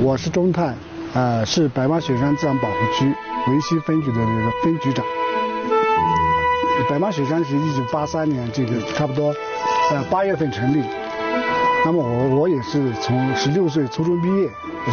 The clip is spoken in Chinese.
我是中探，是白马雪山自然保护区维西分局的这个分局长。白马雪山是1983年这个差不多8月份成立，那么我也是从16岁初中毕业。